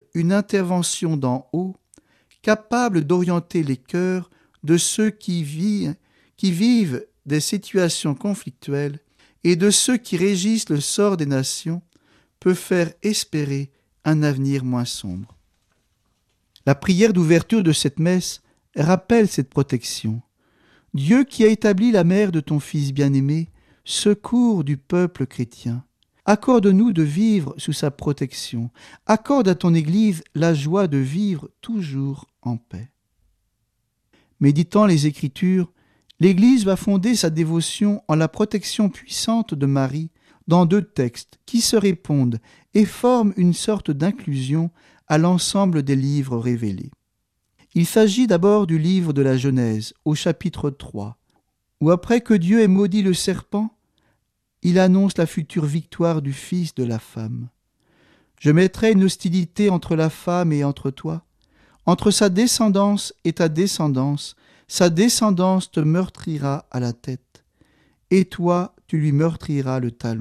une intervention d'en haut, capable d'orienter les cœurs de ceux qui vivent des situations conflictuelles et de ceux qui régissent le sort des nations, peut faire espérer un avenir moins sombre. La prière d'ouverture de cette messe rappelle cette protection. Dieu qui a établi la mère de ton Fils bien-aimé, secours du peuple chrétien. Accorde-nous de vivre sous sa protection. Accorde à ton Église la joie de vivre toujours en paix. Méditant les Écritures, l'Église va fonder sa dévotion en la protection puissante de Marie dans 2 textes qui se répondent et forment une sorte d'inclusion à l'ensemble des livres révélés. Il s'agit d'abord du livre de la Genèse, au chapitre 3, où après que Dieu ait maudit le serpent, il annonce la future victoire du Fils de la femme. « Je mettrai une hostilité entre la femme et entre toi, entre sa descendance et ta descendance, sa descendance te meurtrira à la tête, et toi tu lui meurtriras le talon. »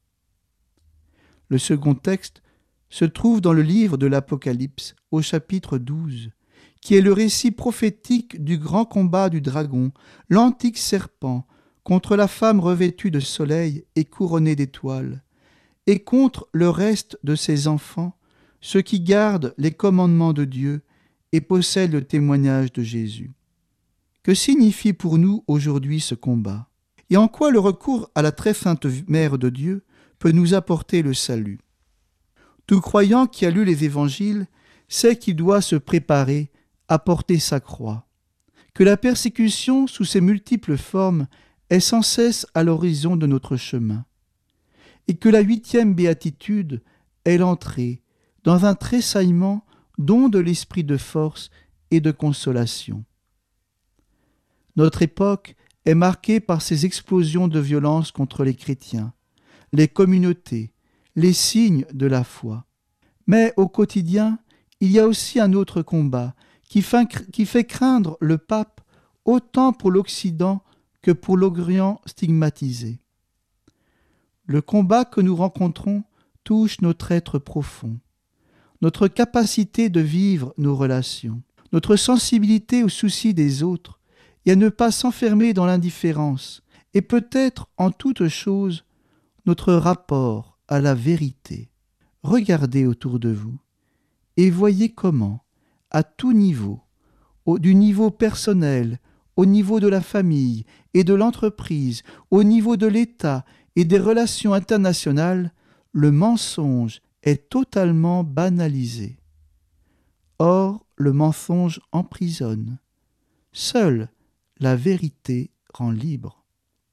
Le second texte se trouve dans le livre de l'Apocalypse, au chapitre 12, qui est le récit prophétique du grand combat du dragon, l'antique serpent, contre la femme revêtue de soleil et couronnée d'étoiles, et contre le reste de ses enfants, ceux qui gardent les commandements de Dieu et possèdent le témoignage de Jésus. Que signifie pour nous aujourd'hui ce combat? Et en quoi le recours à la très sainte Mère de Dieu peut nous apporter le salut? Tout croyant qui a lu les évangiles sait qu'il doit se préparer à porter sa croix, que la persécution sous ses multiples formes est sans cesse à l'horizon de notre chemin, et que la 8e béatitude est l'entrée dans un tressaillement don de l'esprit de force et de consolation. Notre époque est marquée par ces explosions de violence contre les chrétiens, les communautés, les signes de la foi. Mais au quotidien, il y a aussi un autre combat qui fait craindre le pape autant pour l'Occident que pour l'Orient stigmatisé. Le combat que nous rencontrons touche notre être profond, notre capacité de vivre nos relations, notre sensibilité aux soucis des autres et à ne pas s'enfermer dans l'indifférence, et peut-être en toute chose notre rapport à la vérité. Regardez autour de vous et voyez comment, à tout niveau, du niveau personnel, au niveau de la famille et de l'entreprise, au niveau de l'État et des relations internationales, le mensonge est totalement banalisé. Or, le mensonge emprisonne. Seule la vérité rend libre.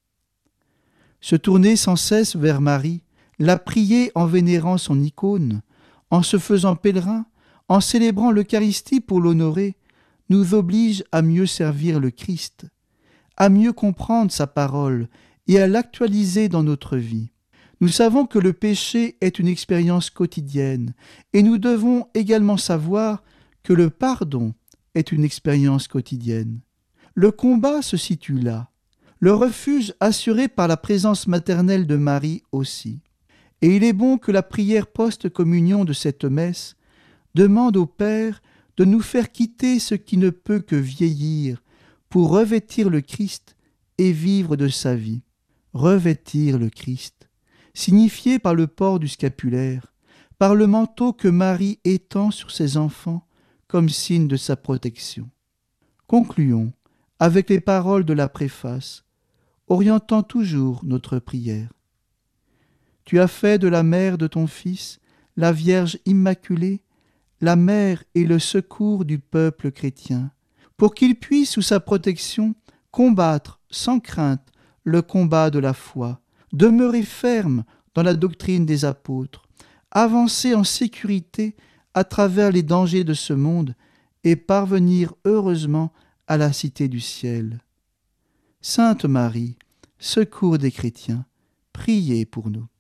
Se tourner sans cesse vers Marie, la prier en vénérant son icône, en se faisant pèlerin, en célébrant l'Eucharistie pour l'honorer, nous oblige à mieux servir le Christ, à mieux comprendre sa parole et à l'actualiser dans notre vie. Nous savons que le péché est une expérience quotidienne et nous devons également savoir que le pardon est une expérience quotidienne. Le combat se situe là, le refuge assuré par la présence maternelle de Marie aussi. Et il est bon que la prière post-communion de cette messe demande au Père de nous faire quitter ce qui ne peut que vieillir pour revêtir le Christ et vivre de sa vie. Revêtir le Christ, signifié par le port du scapulaire, par le manteau que Marie étend sur ses enfants comme signe de sa protection. Concluons avec les paroles de la préface, orientant toujours notre prière. Tu as fait de la mère de ton Fils, la Vierge Immaculée, la mère et le secours du peuple chrétien, pour qu'il puisse, sous sa protection, combattre sans crainte le combat de la foi, demeurer ferme dans la doctrine des apôtres, avancer en sécurité à travers les dangers de ce monde et parvenir heureusement à la cité du ciel. Sainte Marie, secours des chrétiens, priez pour nous.